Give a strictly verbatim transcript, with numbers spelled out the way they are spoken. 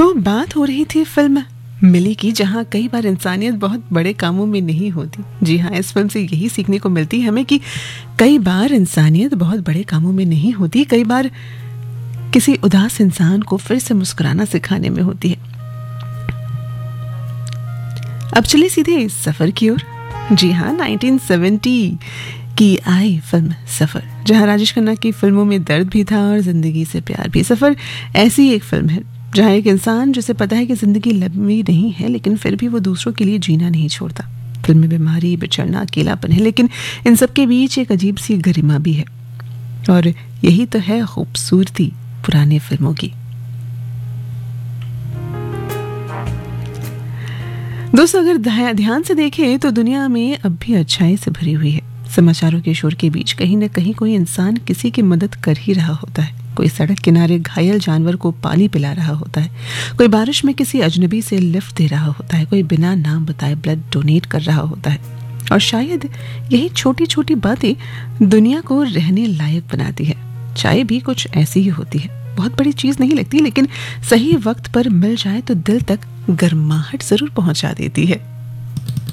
तो बात हो रही थी फिल्म मिली की, जहां कई बार इंसानियत बहुत बड़े कामों में नहीं होती। जी हाँ, इस फिल्म से यही सीखने को मिलती है हमें कि कई बार इंसानियत बहुत बड़े कामों में नहीं होती, कई बार किसी उदास इंसान को फिर से मुस्कुराना सिखाने में होती है। अब चलिए सीधे इस सफर की ओर। जी हाँ, उन्नीस सौ सत्तर की आई फिल्म सफर, जहां राजेश खन्ना की फिल्मों में दर्द भी था और जिंदगी से प्यार भी। सफर ऐसी एक फिल्म है जहां एक इंसान जिसे पता है कि जिंदगी लंबी नहीं है, लेकिन फिर भी वो दूसरों के लिए जीना नहीं छोड़ता। फिल्म में बीमारी, बिछड़ना, अकेलापन है, लेकिन इन सब के बीच एक अजीब सी गरिमा भी है। और यही तो है खूबसूरती पुरानी फिल्मों की। दोस्तों, अगर ध्यान से देखें तो दुनिया में अब भी अच्छाई से भरी हुई है। समाचारों के शोर के बीच कहीं न कहीं कोई इंसान किसी की मदद कर ही रहा होता है। कोई सड़क किनारे घायल जानवर को पानी पिला रहा होता है, कोई बारिश में किसी अजनबी से लिफ्ट दे रहा होता है, कोई बिना नाम बताए ब्लड डोनेट कर रहा होता है। और शायद यही छोटी छोटी बातें दुनिया को रहने लायक बनाती है। चाय भी कुछ ऐसी ही होती है, बहुत बड़ी चीज नहीं लगती, लेकिन सही वक्त पर मिल जाए तो दिल तक गर्माहट जरूर पहुंचा देती है।